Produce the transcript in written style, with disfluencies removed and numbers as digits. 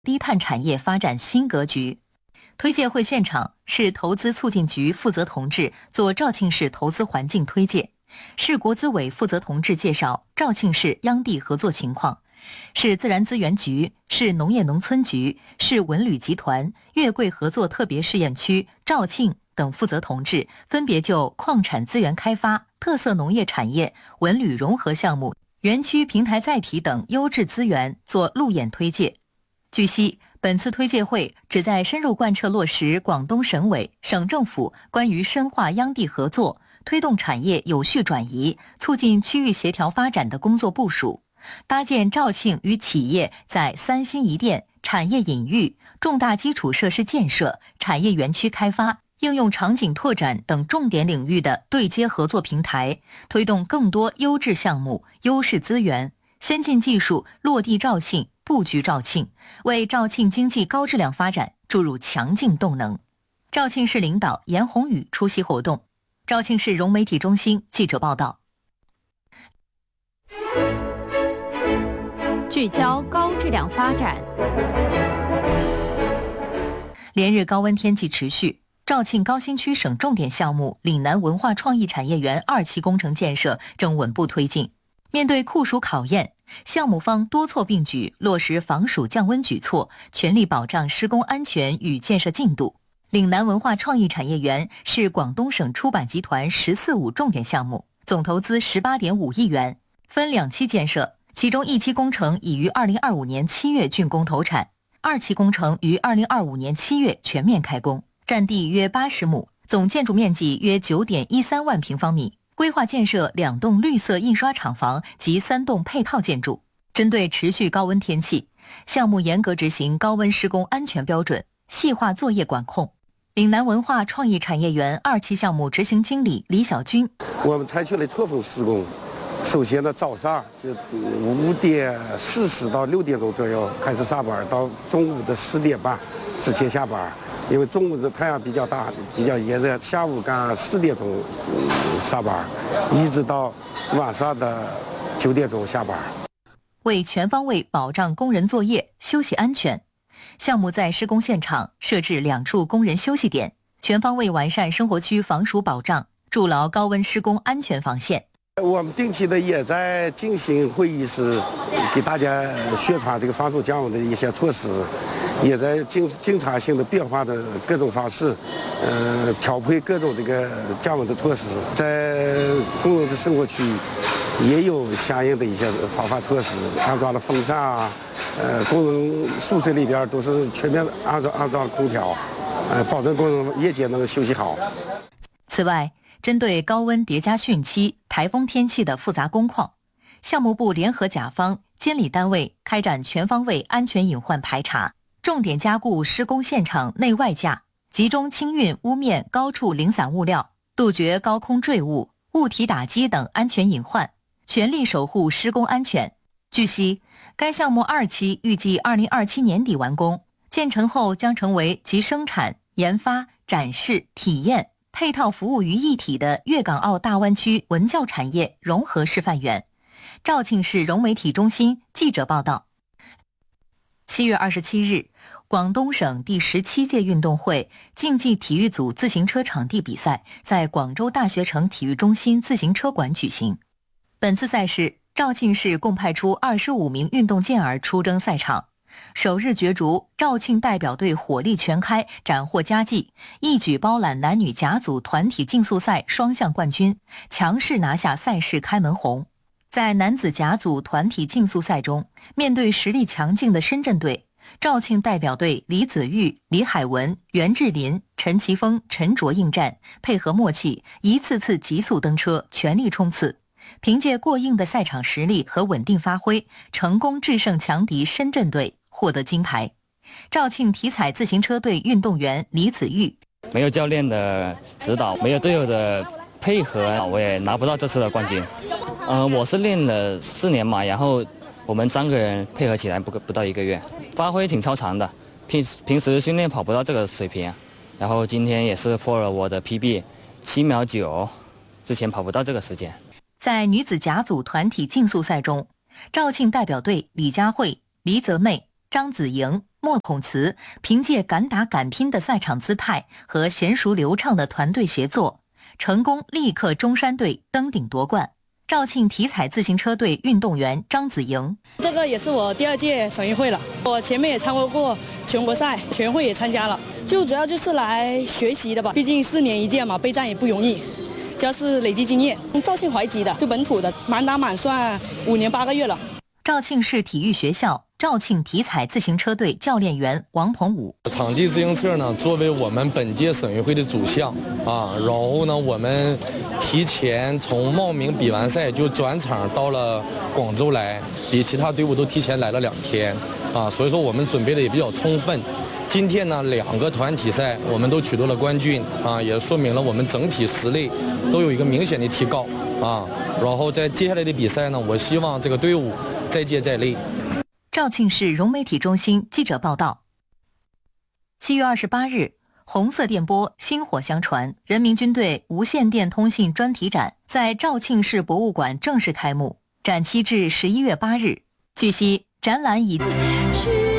低碳产业发展新格局。推介会现场，市投资促进局负责同志做肇庆市投资环境推介，市国资委负责同志介绍肇庆市央地合作情况，市自然资源局、市农业农村局、市文旅集团、粤桂合作特别试验区、肇庆等负责同志分别就矿产资源开发、特色农业产业、文旅融合项目、园区平台载体等优质资源做路演推介。据悉，本次推介会旨在深入贯彻落实广东省委、省政府关于深化央地合作、推动产业有序转移、促进区域协调发展的工作部署，搭建肇庆与企业在三新一店、产业引域、重大基础设施建设、产业园区开发、应用场景拓展等重点领域的对接合作平台，推动更多优质项目、优势资源、先进技术落地肇庆、布局肇庆，为肇庆经济高质量发展注入强劲动能。肇庆市领导严宏宇出席活动。肇庆市融媒体中心记者报道。 聚焦高质量发展。 连日高温天气持续，肇庆高新区省重点项目岭南文化创意产业园2期工程建设正稳步推进。面对酷暑考验，项目方多措并举，落实防暑降温举措，全力保障施工安全与建设进度。岭南文化创意产业园是广东省出版集团“14+5”重点项目，总投资18.5亿元，分2期建设，其中1期工程已于2025年7月竣工投产，2期工程于2025年7月全面开工，占地约80亩，总建筑面积约9.13万平方米，规划建设2栋绿色印刷厂房及3栋配套建筑。针对持续高温天气，项目严格执行高温施工安全标准，细化作业管控。岭南文化创意产业园2期项目执行经理李小军： 我们采取了错峰施工，首先呢早上就5点40到6点钟左右开始上班，到中午的10点半之前下班。因为中午的太阳比较大，比较炎热，下午赶4点钟上班，一直到晚上的9点钟下班。 为全方位保障工人作业休息安全，项目在施工现场设置2处工人休息点，全方位完善生活区防暑保障，筑牢高温施工安全防线。 我们定期的也在进行会议室，给大家宣传这个防暑降温的一些措施，也在经常性的变化的各种方式，调配各种这个降温的措施，在工人的生活区也有相应的一些防范措施，安装了风扇啊，工人宿舍里边都是全面安装了空调，保证工人夜间能休息好。 此外，针对高温叠加汛期、台风天气的复杂工况，项目部联合甲方、监理单位开展全方位安全隐患排查，重点加固施工现场内外架，集中清运屋面高处零散物料，杜绝高空坠物、物体打击等安全隐患，全力守护施工安全。据悉，该项目2期预计2027年底完工，建成后将成为集生产、研发、展示、体验、配套服务于一体的粤港澳大湾区文教产业融合示范园。肇庆市融媒体中心记者报道。7月27日，广东省第17届运动会竞技体育组自行车场地比赛在广州大学城体育中心自行车馆举行。本次赛事，肇庆市共派出25名运动健儿出征赛场。首日角逐，肇庆代表队火力全开，斩获佳绩，一举包揽男女甲组团体竞速赛双项冠军，强势拿下赛事开门红。在男子甲组团体竞速赛中，面对实力强劲的深圳队，肇庆代表队李子玉、李海文、袁志林、陈奇峰沉着应战，配合默契，一次次急速登车，全力冲刺。凭借过硬的赛场实力和稳定发挥，成功制胜强敌深圳队，获得金牌。肇庆体彩自行车队运动员李子玉： 没有教练的指导，没有队友的配合，我也拿不到这次的冠军。我是练了4年嘛，然后我们3个人配合起来不到1个月，发挥挺超常的。平时训练跑不到这个水平，然后今天也是破了我的 PB 7秒9，之前跑不到这个时间。 在女子甲组团体竞速赛中，肇庆代表队李佳慧、黎泽妹、张子莹、 莫孔慈凭借敢打敢拼的赛场姿态和娴熟流畅的团队协作，成功力克中山队登顶夺冠。肇庆体彩自行车队运动员张子莹， 这个也是我第2届省运会了，我前面也参加过全国赛，全运会也参加了，就主要就是来学习的吧，毕竟4年1届嘛，备战也不容易，主要是累积经验。肇庆淮吉的，就本土的，满打满算5年8个月了。 肇庆市体育学校肇庆体彩自行车队教练员王鹏武， 场地自行车呢，作为我们本届省运会的主项啊，然后呢，我们提前从茂名比完赛就转场到了广州来，比其他队伍都提前来了2天啊，所以说我们准备的也比较充分。今天呢，2个团体赛我们都取得了冠军啊，也说明了我们整体实力都有一个明显的提高啊。然后在接下来的比赛呢，我希望这个队伍再接再厉。 肇庆市融媒体中心记者报道，7月28日，红色电波薪火相传，人民军队无线电通信专题展在肇庆市博物馆正式开幕，展期至11月8日。据悉，展览已